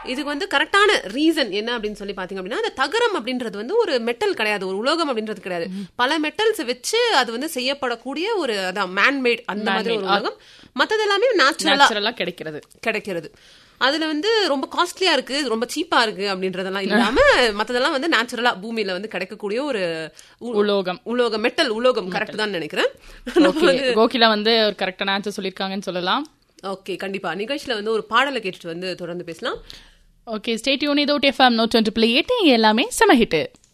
இதுக்கு வந்து கரெக்டான ரீசன் என்ன அப்படின்னு சொல்லி பாத்தீங்க அப்படின்னா, அந்த தகரம் அப்படின்றது வந்து ஒரு மெட்டல் கிடையாது, ஒரு உலோகம் அப்படின்றது கிடையாது. பல மெட்டல்ஸ் வச்சு அது வந்து செய்யப்படக்கூடிய ஒரு அதான் மேன்மேட் அந்த மாதிரி ஒரு உலகம். மற்றது எல்லாமே நேச்சுரலா கிடைக்கிறது. அதுல வந்து ரொம்ப காஸ்ட்லியா இருக்கு, ரொம்ப சீப்பா இருக்கு அப்படின்றதெல்லாம் இல்லாம மத்ததெல்லாம் வந்து நேச்சுரலா பூமியில வந்து கிடைக்கக்கூடிய ஒரு உலோகம் மெட்டல் உலோகம். கரெக்ட் தான் நினைக்கிறேன். கோகிலா வந்து ஒரு கரெக்டான ஆன்சர் சொல்லிருக்காங்கன்னு சொல்லலாம். ஓகே, கண்டிப்பா நிகழ்ச்சியில வந்து ஒரு பாடலை கேட்டுட்டு வந்து தொடர்ந்து பேசலாம். Okay, stay tune. இது OTFM 102.8 எல்லாமே செம ஹிட்.